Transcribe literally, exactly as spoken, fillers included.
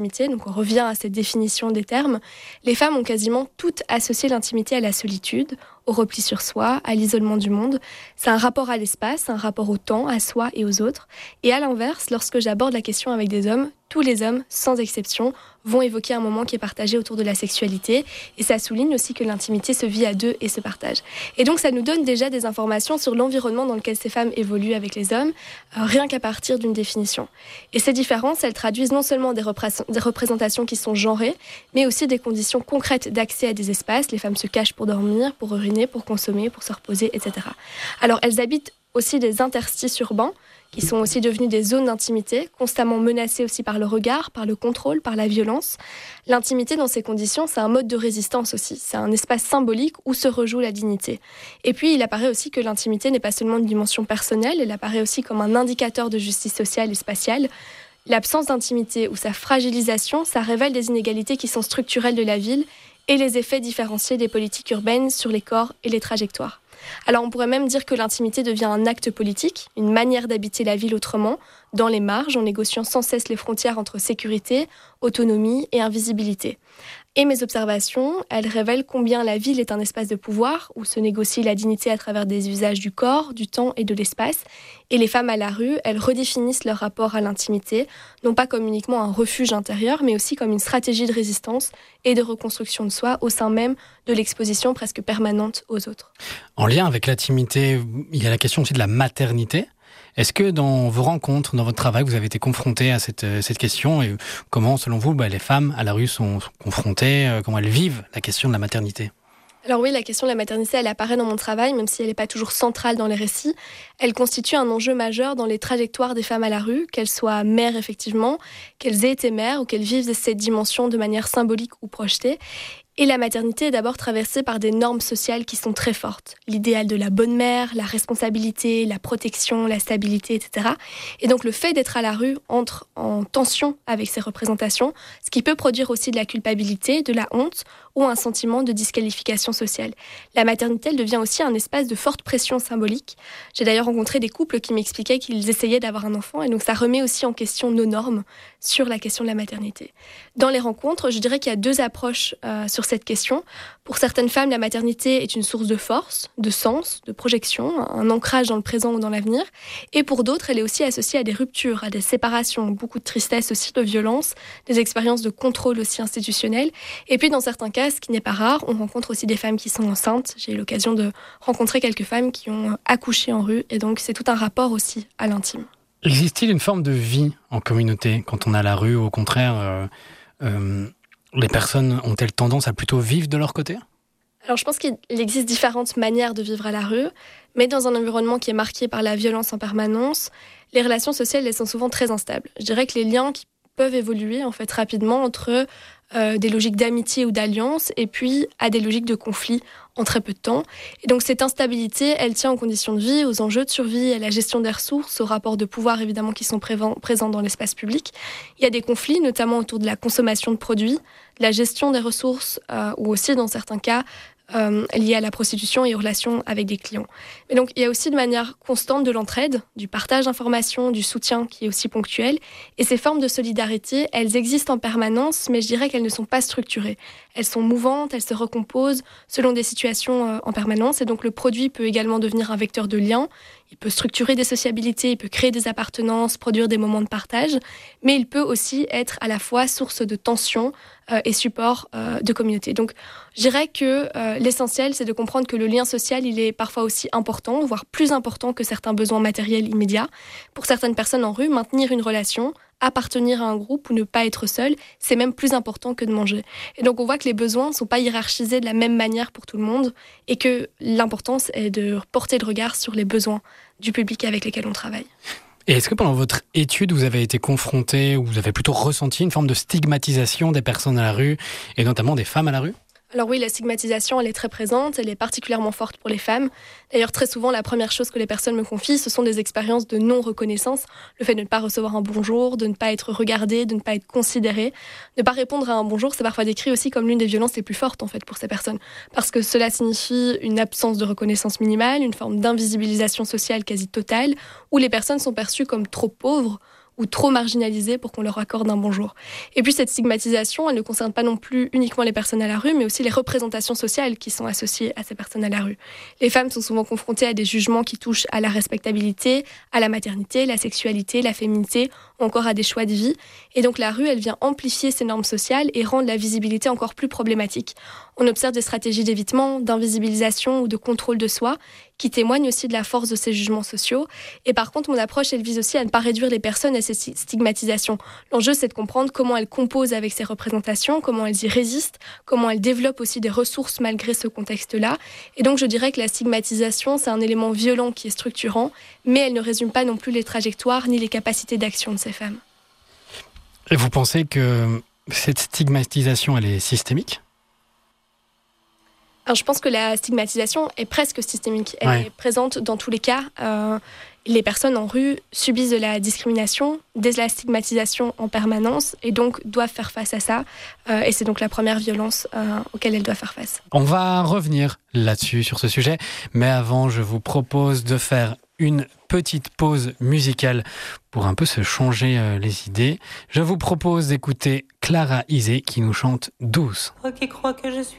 Donc on revient à cette définition des termes. Les femmes ont quasiment toutes associé l'intimité à la solitude, au repli sur soi, à l'isolement du monde. C'est un rapport à l'espace, un rapport au temps, à soi et aux autres. Et à l'inverse, lorsque j'aborde la question avec des hommes, tous les hommes, sans exception, vont évoquer un moment qui est partagé autour de la sexualité. Et ça souligne aussi que l'intimité se vit à deux et se partage. Et donc ça nous donne déjà des informations sur l'environnement dans lequel ces femmes évoluent avec les hommes, euh, rien qu'à partir d'une définition. Et ces différences, elles traduisent non seulement des, repré- des représentations qui sont genrées, mais aussi des conditions concrètes d'accès à des espaces. Les femmes se cachent pour dormir, pour uriner, pour consommer, pour se reposer, et cetera. Alors elles habitent aussi des interstices urbains, qui sont aussi devenus des zones d'intimité, constamment menacées aussi par le regard, par le contrôle, par la violence. L'intimité, dans ces conditions, c'est un mode de résistance aussi. C'est un espace symbolique où se rejoue la dignité. Et puis, il apparaît aussi que l'intimité n'est pas seulement une dimension personnelle, elle apparaît aussi comme un indicateur de justice sociale et spatiale. L'absence d'intimité ou sa fragilisation, ça révèle des inégalités qui sont structurelles de la ville et les effets différenciés des politiques urbaines sur les corps et les trajectoires. Alors on pourrait même dire que l'intimité devient un acte politique, une manière d'habiter la ville autrement, dans les marges, en négociant sans cesse les frontières entre sécurité, autonomie et invisibilité. Et mes observations, elles révèlent combien la ville est un espace de pouvoir, où se négocie la dignité à travers des usages du corps, du temps et de l'espace. Et les femmes à la rue, elles redéfinissent leur rapport à l'intimité, non pas comme uniquement un refuge intérieur, mais aussi comme une stratégie de résistance et de reconstruction de soi au sein même de l'exposition presque permanente aux autres. En lien avec l'intimité, il y a la question aussi de la maternité. Est-ce que dans vos rencontres, dans votre travail, vous avez été confrontés à cette, cette question et comment, selon vous, bah, les femmes à la rue sont, sont confrontées, euh, comment elles vivent la question de la maternité ? Alors oui, la question de la maternité, elle apparaît dans mon travail, même si elle n'est pas toujours centrale dans les récits. Elle constitue un enjeu majeur dans les trajectoires des femmes à la rue, qu'elles soient mères effectivement, qu'elles aient été mères ou qu'elles vivent cette dimension de manière symbolique ou projetée. Et la maternité est d'abord traversée par des normes sociales qui sont très fortes. L'idéal de la bonne mère, la responsabilité, la protection, la stabilité, et cetera. Et donc le fait d'être à la rue entre en tension avec ces représentations, ce qui peut produire aussi de la culpabilité, de la honte ou un sentiment de disqualification sociale. La maternité, elle devient aussi un espace de forte pression symbolique. J'ai d'ailleurs rencontré des couples qui m'expliquaient qu'ils essayaient d'avoir un enfant, et donc ça remet aussi en question nos normes sur la question de la maternité. Dans les rencontres, je dirais qu'il y a deux approches euh, sur cette question. Pour certaines femmes, la maternité est une source de force, de sens, de projection, un ancrage dans le présent ou dans l'avenir. Et pour d'autres, elle est aussi associée à des ruptures, à des séparations, beaucoup de tristesse aussi, de violence, des expériences de contrôle aussi institutionnel. Et puis dans certains cas, ce qui n'est pas rare, on rencontre aussi des femmes qui sont enceintes. J'ai eu l'occasion de rencontrer quelques femmes qui ont accouché en rue, et donc c'est tout un rapport aussi à l'intime. Existe-t-il une forme de vie en communauté quand on est à la rue, ou au contraire, euh, euh, les personnes ont-elles tendance à plutôt vivre de leur côté ? Alors je pense qu'il existe différentes manières de vivre à la rue, mais dans un environnement qui est marqué par la violence en permanence, les relations sociales elles sont souvent très instables. Je dirais que les liens qui peuvent évoluer en fait rapidement entre euh, des logiques d'amitié ou d'alliance et puis à des logiques de conflit en très peu de temps. Et donc cette instabilité, elle tient aux conditions de vie, aux enjeux de survie, à la gestion des ressources, aux rapports de pouvoir évidemment qui sont prévent- présents dans l'espace public. Il y a des conflits, notamment autour de la consommation de produits, de la gestion des ressources euh, ou aussi dans certains cas Euh, liées à la prostitution et aux relations avec des clients. Mais donc, il y a aussi de manière constante de l'entraide, du partage d'informations, du soutien qui est aussi ponctuel. Et ces formes de solidarité, elles existent en permanence, mais je dirais qu'elles ne sont pas structurées. Elles sont mouvantes, elles se recomposent selon des situations euh, en permanence. Et donc, le produit peut également devenir un vecteur de lien. Il peut structurer des sociabilités, il peut créer des appartenances, produire des moments de partage. Mais il peut aussi être à la fois source de tension euh, et support euh, de communauté. Donc, je dirais que euh, l'essentiel, c'est de comprendre que le lien social, il est parfois aussi important, voire plus important que certains besoins matériels immédiats. Pour certaines personnes en rue, maintenir une relation, appartenir à un groupe ou ne pas être seul, c'est même plus important que de manger. Et donc on voit que les besoins ne sont pas hiérarchisés de la même manière pour tout le monde et que l'importance est de porter le regard sur les besoins du public avec lequel on travaille. Et est-ce que pendant votre étude, vous avez été confronté ou vous avez plutôt ressenti une forme de stigmatisation des personnes à la rue et notamment des femmes à la rue ? Alors oui, la stigmatisation, elle est très présente, elle est particulièrement forte pour les femmes. D'ailleurs, très souvent, la première chose que les personnes me confient, ce sont des expériences de non-reconnaissance. Le fait de ne pas recevoir un bonjour, de ne pas être regardé, de ne pas être considéré. Ne pas répondre à un bonjour, c'est parfois décrit aussi comme l'une des violences les plus fortes, en fait, pour ces personnes. Parce que cela signifie une absence de reconnaissance minimale, une forme d'invisibilisation sociale quasi totale, où les personnes sont perçues comme trop pauvres, ou trop marginalisées pour qu'on leur accorde un bonjour. Et puis cette stigmatisation, elle ne concerne pas non plus uniquement les personnes à la rue, mais aussi les représentations sociales qui sont associées à ces personnes à la rue. Les femmes sont souvent confrontées à des jugements qui touchent à la respectabilité, à la maternité, la sexualité, la féminité, ou encore à des choix de vie. Et donc la rue, elle vient amplifier ces normes sociales et rendre la visibilité encore plus problématique. On observe des stratégies d'évitement, d'invisibilisation ou de contrôle de soi qui témoignent aussi de la force de ces jugements sociaux. Et par contre, mon approche, elle vise aussi à ne pas réduire les personnes à ces stigmatisations. L'enjeu, c'est de comprendre comment elles composent avec ces représentations, comment elles y résistent, comment elles développent aussi des ressources malgré ce contexte-là. Et donc, je dirais que la stigmatisation, c'est un élément violent qui est structurant, mais elle ne résume pas non plus les trajectoires ni les capacités d'action de ces femmes. Et vous pensez que cette stigmatisation, elle est systémique ? Alors, je pense que la stigmatisation est presque systémique. Elle ouais. est présente dans tous les cas. Euh, les personnes en rue subissent de la discrimination, de la stigmatisation en permanence et donc doivent faire face à ça. Euh, et c'est donc la première violence euh, auquel elles doivent faire face. On va revenir là-dessus, sur ce sujet. Mais avant, je vous propose de faire une petite pause musicale pour un peu se changer euh, les idées. Je vous propose d'écouter Clara Isé qui nous chante Douce. Toi qui crois que je suis